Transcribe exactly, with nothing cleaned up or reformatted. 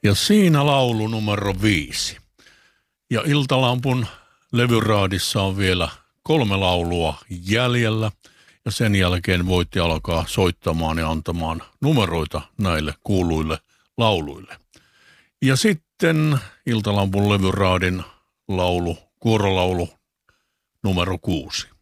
Ja siinä laulu numero viisi. Ja Iltalampun levyraadissa on vielä kolme laulua jäljellä. Ja sen jälkeen voitte alkaa soittamaan ja antamaan numeroita näille kuuluille lauluille. Ja sitten Iltalampun levyraadin laulu, kuorolaulu numero kuusi.